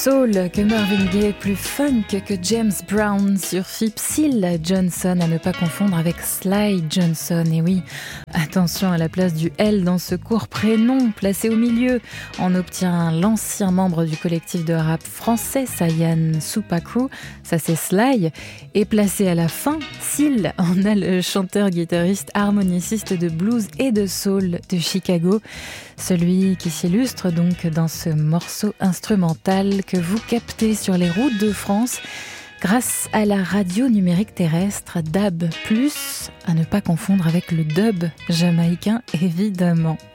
Soul que Marvin Gaye, plus funk que James Brown sur Phip Seal Johnson, à ne pas confondre avec Sly Johnson. Et oui, attention à la place du L dans ce court prénom placé au milieu. On obtient l'ancien membre du collectif de rap français Sayan Supa Crew, ça c'est Sly, et placé à la fin, Seal, on a le chanteur, guitariste, harmoniciste de blues et de soul de Chicago, celui qui s'illustre donc dans ce morceau instrumental que vous captez sur les routes de France grâce à la radio numérique terrestre DAB+, à ne pas confondre avec le dub jamaïcain évidemment.